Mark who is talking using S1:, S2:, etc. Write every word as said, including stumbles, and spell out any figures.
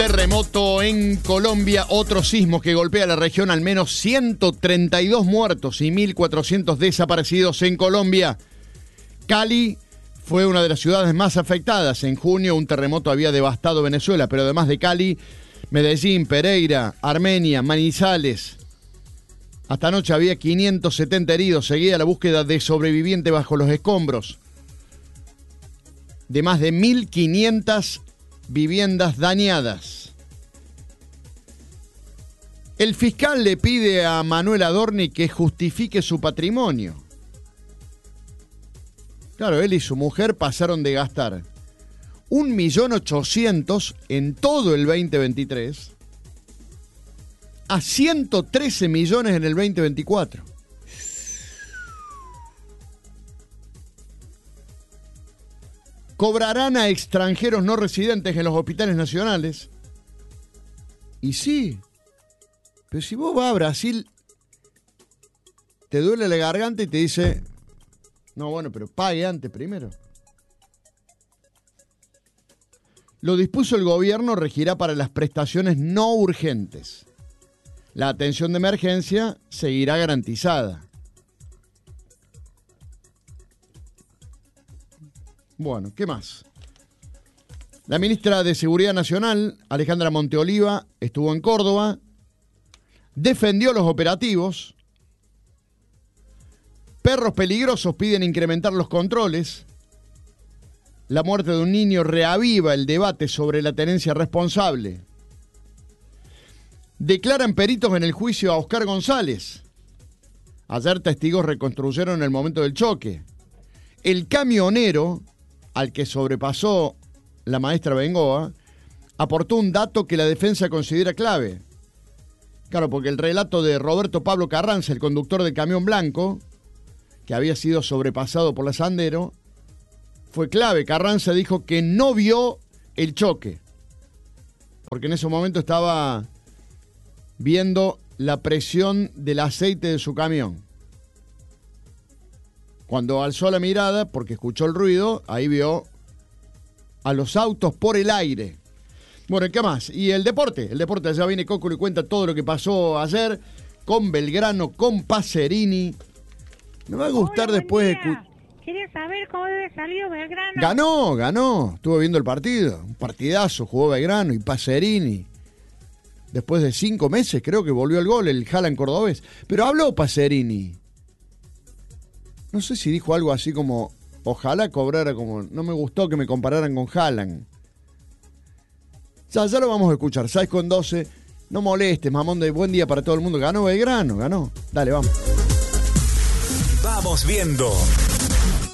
S1: Terremoto en Colombia, otro sismo que golpea la región, al menos ciento treinta y dos muertos y mil cuatrocientos desaparecidos en Colombia. Cali fue una de las ciudades más afectadas. En junio un terremoto había devastado Venezuela, pero además de Cali, Medellín, Pereira, Armenia, Manizales. Hasta anoche había quinientos setenta heridos. Seguía la búsqueda de sobrevivientes bajo los escombros de más de mil quinientas viviendas dañadas. El fiscal le pide a Manuel Adorni que justifique su patrimonio. Claro, él y su mujer pasaron de gastar un millón ochocientos en todo el veinte veintitrés a ciento trece millones en el veinte veinticuatro. Cobrarán a extranjeros no residentes en los hospitales nacionales. Y sí, pero si vos vas a Brasil, te duele la garganta y te dice, no, bueno, pero pague antes primero. Lo dispuso el gobierno, regirá para las prestaciones no urgentes. La atención de emergencia seguirá garantizada. Bueno, ¿qué más? La ministra de Seguridad Nacional, Alejandra Monteoliva, estuvo en Córdoba, defendió los operativos. Perros peligrosos piden incrementar los controles. La muerte de un niño reaviva el debate sobre la tenencia responsable. Declaran peritos en el juicio a Oscar González. Ayer testigos reconstruyeron el momento del choque. El camionero al que sobrepasó la maestra Bengoa aportó un dato que la defensa considera clave. Claro, porque el relato de Roberto Pablo Carranza, el conductor del camión blanco, que había sido sobrepasado por la Sandero, fue clave. Carranza dijo que no vio el choque, porque en ese momento estaba viendo la presión del aceite de su camión. Cuando alzó la mirada, porque escuchó el ruido, ahí vio a los autos por el aire. Bueno, ¿qué más? Y el deporte. El deporte, allá viene Cóculo y cuenta todo lo que pasó ayer con Belgrano, con Pacerini. Me va a gustar. Hola, después de...
S2: ¿Quieres saber cómo debe salir Belgrano?
S1: Ganó, ganó. Estuve viendo el partido. Un partidazo, jugó Belgrano y Pacerini. Después de cinco meses creo que volvió el gol, el Haaland cordobés. Pero habló Pacerini. No sé si dijo algo así como, ojalá cobrara como, no me gustó que me compararan con Haaland. Ya, ya lo vamos a escuchar, seis con doce, no molestes, mamón, de buen día para todo el mundo. Ganó Belgrano, ganó. Dale, vamos.
S3: Vamos viendo.